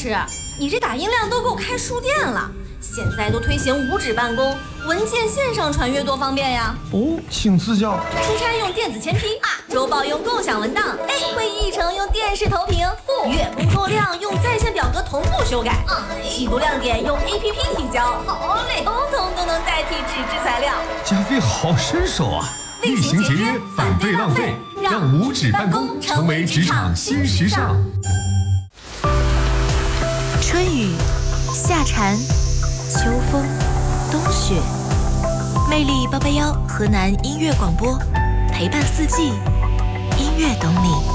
吃，你这打印量都够开书店了。现在都推行无纸办公，文件线上传阅多方便呀！ 哦，请赐教。 出差用电子签批周报用共享文档会议议程用电视投屏月工作量用在线表格同步修改季度亮点用 APP 提交，好嘞，统统都能代替纸质材料。 加菲好身手啊！ 厉行节约，反对浪费，让无纸办公成为职场新时尚。 春雨、夏蝉、秋风、冬雪，魅力881河南音乐广播，陪伴四季，音乐懂你。